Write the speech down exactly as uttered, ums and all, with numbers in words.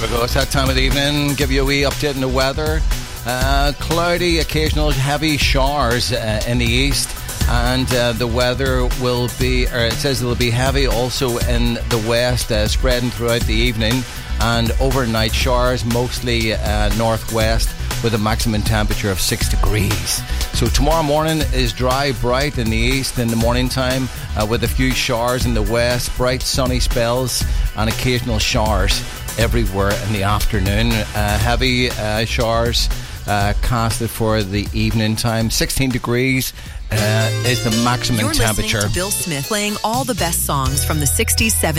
go. It's that time of the evening. Give you a wee update on the weather. Uh, cloudy, occasional heavy showers uh, in the east. And uh, the weather will be, or it says it'll be heavy also in the west, uh, spreading throughout the evening. And overnight showers, mostly uh, northwest, with a maximum temperature of six degrees. So tomorrow morning is dry, bright in the east in the morning time, uh, with a few showers in the west, bright sunny spells and occasional showers everywhere in the afternoon. Uh, heavy uh, showers uh, casted for the evening time. sixteen degrees uh, is the maximum You're temperature. You're listening to Bill Smith playing all the best songs from the sixties, seventies,